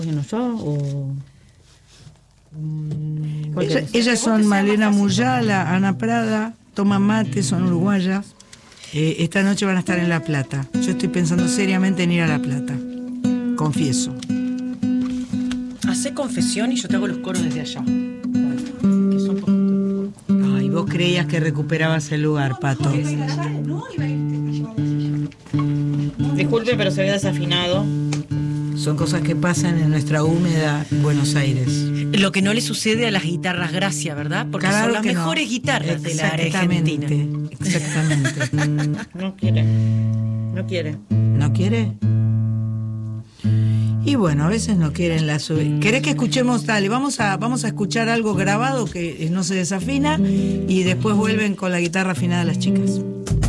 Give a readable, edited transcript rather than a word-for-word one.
Bueno, yo o... Ellas son Malena Muyala, Ana Prada, toman mate, son uruguayas. Esta noche van a estar en La Plata. Yo estoy pensando seriamente en ir a La Plata. Confieso. Hacé confesión y yo te hago los coros desde allá. Que son poquitos. Ay, vos creías que recuperabas el lugar, Pato. Disculpe, pero se había desafinado. Son cosas que pasan en nuestra húmeda Buenos Aires. Lo que no le sucede a las guitarras Gracia, ¿verdad? Porque Claro son las que mejores guitarras de la Argentina. Exactamente. No quiere. No quiere. ¿No quiere? Y bueno, a veces no quieren la sub. ¿Querés que escuchemos? Dale, vamos a escuchar algo grabado que no se desafina y después vuelven con la guitarra afinada las chicas.